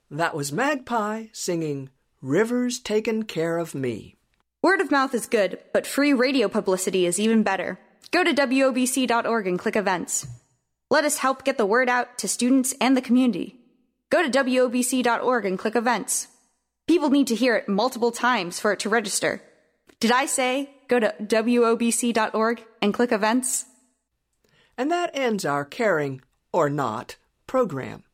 That was Magpie singing River's Taken Care of Me. Word of mouth is good, but free radio publicity is even better. Go to WOBC.org and click events. Let us help get the word out to students and the community. Go to WOBC.org and click events. People need to hear it multiple times for it to register. Did I say go to WOBC.org and click events? And that ends our Caring or Not program.